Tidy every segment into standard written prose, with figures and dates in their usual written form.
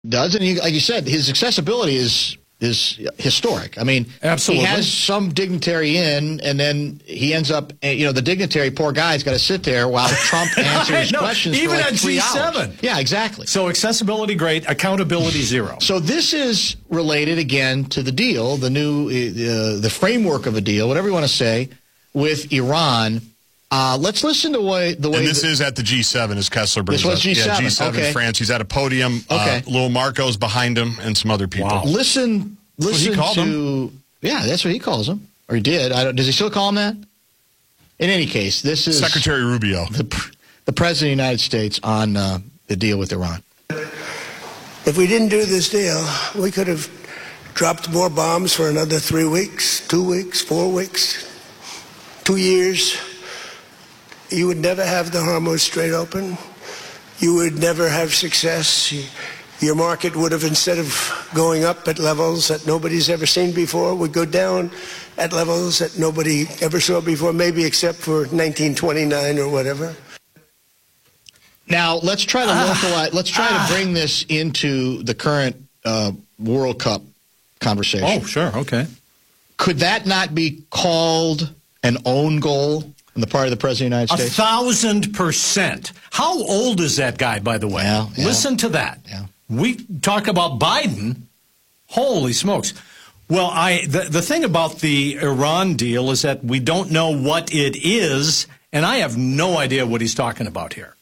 does, and like you said, his accessibility is historic. I mean, absolutely. He has some dignitary in, and then he ends up, the dignitary, poor guy's got to sit there while Trump answers questions even for like at 3 G7. hours. Yeah, exactly. So accessibility great, accountability zero. So this is related again to the deal, the new, the framework of a deal, whatever you want to say, with Iran. Let's listen to the way. And this is at the G7, as Kessler brings up. This was G7. Yeah, G7 okay. in France. He's at a podium. Okay. Lil Marco's behind him and some other people. Wow. Listen to. Him. Yeah, that's what he calls him. Or he did. Does he still call him that? In any case, this is Secretary Rubio, the President of the United States, on the deal with Iran. If we didn't do this deal, we could have dropped more bombs for another 3 weeks, 2 weeks, 4 weeks, 2 years. You would never have the Hormuz Strait open. You would never have success. Your market would have, instead of going up at levels that nobody's ever seen before, would go down at levels that nobody ever saw before, maybe except for 1929 or whatever. Now, let's try to localize. Let's try to bring this into the current World Cup conversation. Oh, sure. Okay. Could that not be called an own goal on the part of the President of the United States? 1,000%. How old is that guy, by the way? Yeah. Listen to that. Yeah. We talk about Biden. Holy smokes. Well, the thing about the Iran deal is that we don't know what it is, and I have no idea what he's talking about here.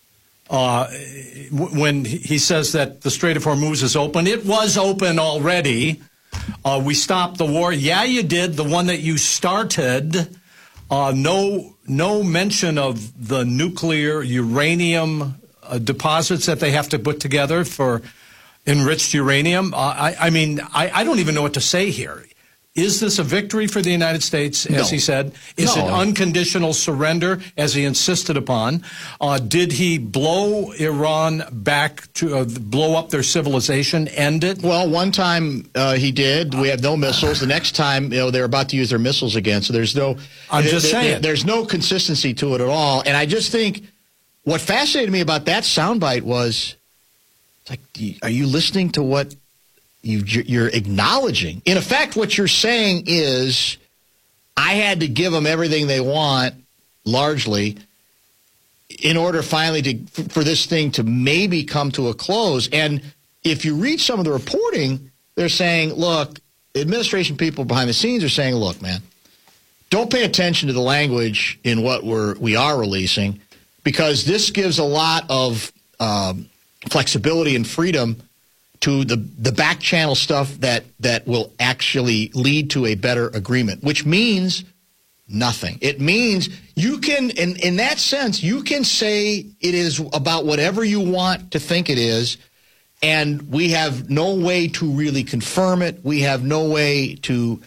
When he says that the Strait of Hormuz is open, it was open already. We stopped the war. Yeah, you did. The one that you started. No mention of the nuclear uranium deposits that they have to put together for enriched uranium. I mean, I don't even know what to say here. Is this a victory for the United States, as he said? Is it unconditional surrender, as he insisted upon? Did he blow Iran back to blow up their civilization, end it? Well, one time he did. We have no missiles. The next time, they're about to use their missiles again. So there's no. I'm just saying. There's no consistency to it at all. And I just think what fascinated me about that soundbite was, it's like, are you listening to what you're acknowledging? In effect, what you're saying is, I had to give them everything they want, largely, in order finally for this thing to maybe come to a close. And if you read some of the reporting, they're saying, look, administration people behind the scenes are saying, look, man, don't pay attention to the language in what we are releasing, because this gives a lot of flexibility and freedom to the back channel stuff that will actually lead to a better agreement, which means nothing. It means you can, in that sense, you can say it is about whatever you want to think it is, and we have no way to really confirm it. We have no way to,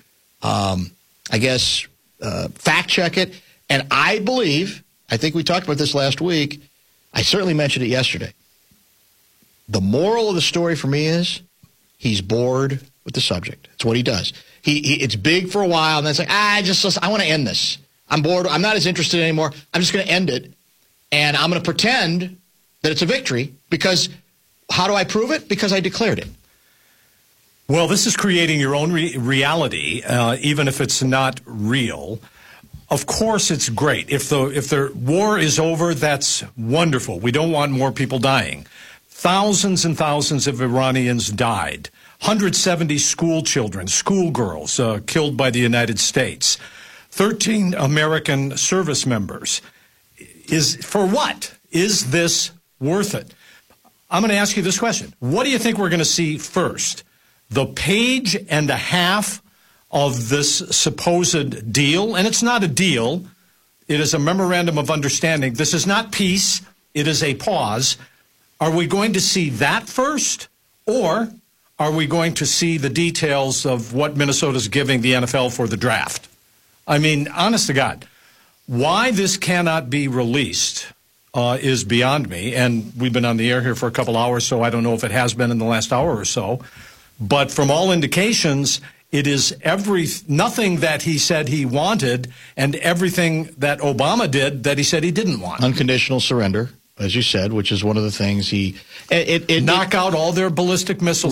fact check it. And I think we talked about this last week. I certainly mentioned it yesterday. The moral of the story for me is he's bored with the subject. It's what he does. It's big for a while, and then it's like, I want to end this. I'm bored. I'm not as interested anymore. I'm just going to end it, and I'm going to pretend that it's a victory, because how do I prove it? Because I declared it. Well, this is creating your own reality, even if it's not real. Of course, it's great. If the war is over, that's wonderful. We don't want more people dying. Thousands and thousands of Iranians died. 170 school children, schoolgirls, killed by the United States. 13 American service members. For what? Is this worth it? I'm going to ask you this question. What do you think we're going to see first? The page and a half of this supposed deal? And it's not a deal. It is a memorandum of understanding. This is not peace. It is a pause. Are we going to see that first, or are we going to see the details of what Minnesota's giving the NFL for the draft? I mean, honest to God, why this cannot be released is beyond me. And we've been on the air here for a couple hours, so I don't know if it has been in the last hour or so. But from all indications, it is nothing that he said he wanted and everything that Obama did that he said he didn't want. Unconditional surrender. as you said, which is one of the things he... Knock out all their ballistic missiles